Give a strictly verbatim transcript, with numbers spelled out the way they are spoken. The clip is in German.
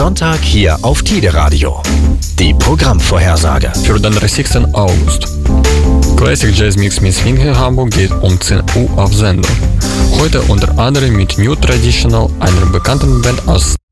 Sonntag hier auf Tide Radio. Die Programmvorhersage für den dreißigsten August. Classic Jazz Mix mit Swing Hamburg geht um zehn Uhr auf Sendung. Heute unter anderem mit New Traditional, einer bekannten Band aus